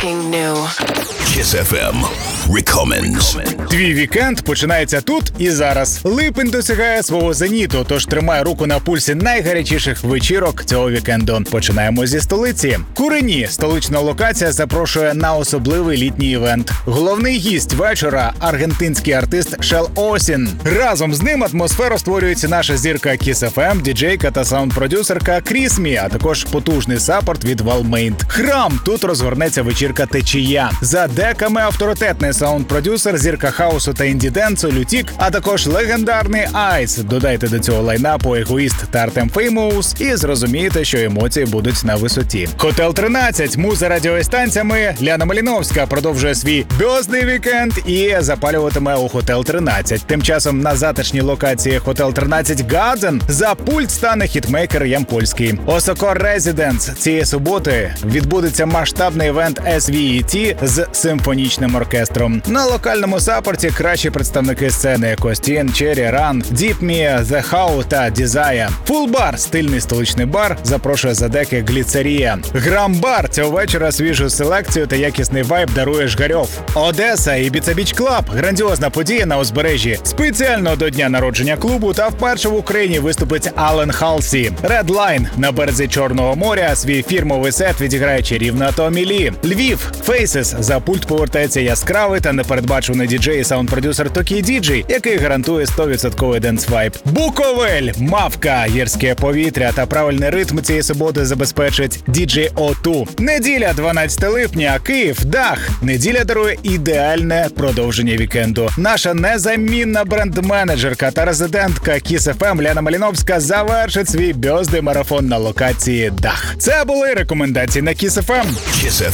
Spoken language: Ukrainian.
fucking new. Kiss FM recommends. Твій вікенд починається тут і зараз. Липень досягає свого зеніту, тож тримай руку на пульсі найгарячіших вечірок цього вікенду. Починаємо зі столиці. Курені, столична локація, запрошує на особливий літній івент. Головний гість вечора – аргентинський артист Шел Осін. Разом з ним атмосферу створюється наша зірка Kiss FM, діджейка та саунд-продюсерка Крісмі, а також потужний саппорт від Валмейнт. Храм! Тут розгорнеться вечірка «Течія». За деками авторитетний саунд-продюсер, зірка хаусу та інді-денсу Лютік, а також легендарний Айс. Додайте до цього лайнапу Егоїст та Артем Феймоус і зрозумієте, що емоції будуть на висоті. Готель 13, муза радіостанціями. Ляна Маліновська продовжує свій бьозний вікенд і запалюватиме у Готель 13. Тим часом на затишній локації Готель 13 Гадзен за пульт стане хітмейкер Ямпольський. Осоко Резиденс. Цієї суботи відбудеться масштабний івент SVET з симфонічним оркестром. На локальному саппорті кращі представники сцени Костін, Черрі, Ран, Діпмі, The How та Дізая. Фулбар, стильний столичний бар, запрошує за деки Гліцерія. Грам-бар цього вечора свіжу селекцію та якісний вайб дарує Жгарьов. Одеса і Ibiza Beach Club – грандіозна подія на узбережжі. Спеціально до дня народження клубу та вперше в Україні виступить Ален Халсі. Red Line на березі Чорного моря свій фірмовий сет відіграє чарівна Томі Лі. Львів – Faces. За пульт повертається яскравий та непередбачений діджей і саунд-продюсер Токі Діджей, який гарантує 100% денс-вайб. Буковель – Мавка. Гірське повітря та правильний ритм цієї суботи забезпечить діджей О2. Неділя, 12 липня, Київ, Дах. Неділя дарує ідеальне продовження вікенду. Наша незамінна бренд-менеджерка та резидентка Kiss FM Ляна Маліновська завершить свій бьоздий марафон на локації Дах. Це були рекомендації на Kiss FM. Kiss